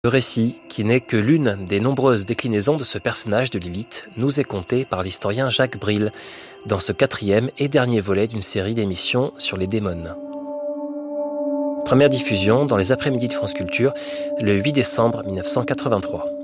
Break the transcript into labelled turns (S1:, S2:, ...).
S1: Le récit, qui n'est que l'une des nombreuses déclinaisons de ce personnage de Lilith, nous est conté par l'historien Jacques Bril dans ce 4e et dernier volet d'une série d'émissions sur les démons. Première diffusion dans les après-midi de France Culture le 8 décembre 1983.